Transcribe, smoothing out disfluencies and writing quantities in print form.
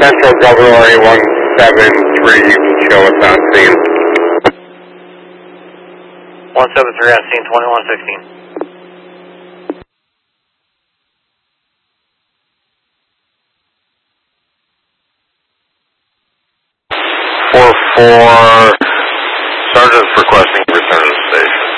Central Governor 173, you can show us on scene. 173 on scene, 2116. 4-4, Sergeant's requesting